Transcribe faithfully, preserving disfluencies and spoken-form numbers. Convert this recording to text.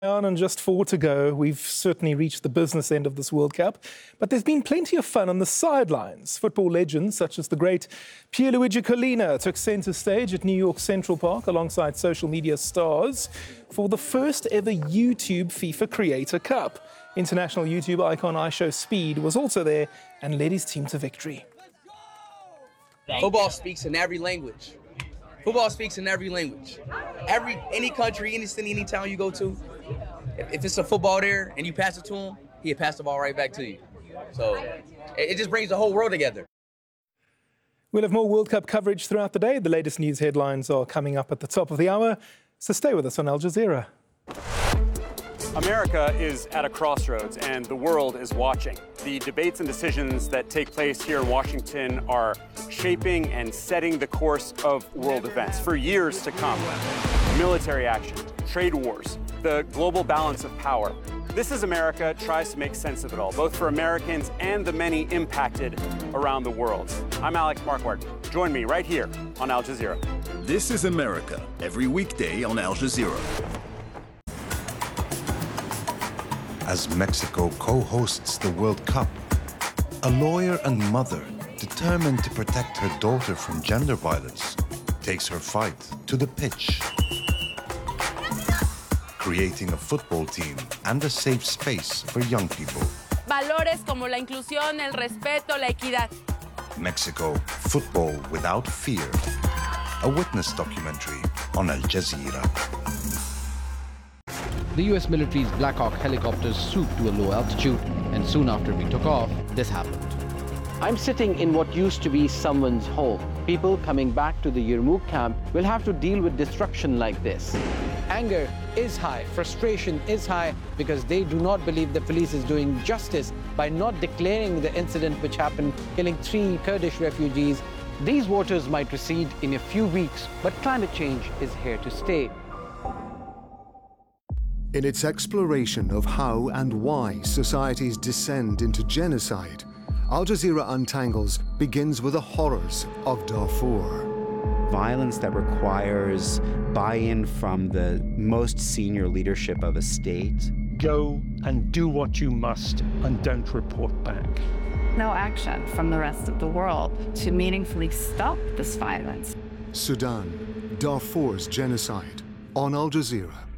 On and just four to go. We've certainly reached the business end of this World Cup, but there's been plenty of fun on the sidelines. Football legends such as the great Pierluigi Collina took centre stage at New York Central Park alongside social media stars for the first ever YouTube FIFA Creator Cup. International YouTube icon IShowSpeed was also there and led his team to victory. Football speaks in every language. Football speaks in every language. Every any country, any city, any town you go to, if, if it's a football there and you pass it to him, he'll pass the ball right back to you. So it, it just brings the whole world together. We'll have more World Cup coverage throughout the day. The latest news headlines are coming up at the top of the hour, so stay with us on Al Jazeera. America is at a crossroads and the world is watching. The debates and decisions that take place here in Washington are shaping and setting the course of world events for years to come. Military action, trade wars, the global balance of power. This is America tries to make sense of it all, both for Americans and the many impacted around the world. I'm Alex Marquardt. Join me right here on Al Jazeera. This is America, every weekday on Al Jazeera. As Mexico co-hosts the World Cup, a lawyer and mother determined to protect her daughter from gender violence takes her fight to the pitch, creating a football team and a safe space for young people. Valores como la inclusión, el respeto, la equidad. Mexico, football without fear. A witness documentary on Al Jazeera. The U S military's Black Hawk helicopters swooped to a low altitude, and soon after we took off, this happened. I'm sitting in what used to be someone's home. People coming back to the Yarmouk camp will have to deal with destruction like this. Anger is high, frustration is high, because they do not believe the police is doing justice by not declaring the incident which happened, killing three Kurdish refugees. These waters might recede in a few weeks, but climate change is here to stay. In its exploration of how and why societies descend into genocide, Al Jazeera Untangles begins with the horrors of Darfur. Violence that requires buy-in from the most senior leadership of a state. Go and do what you must and don't report back. No action from the rest of the world to meaningfully stop this violence. Sudan, Darfur's genocide, on Al Jazeera.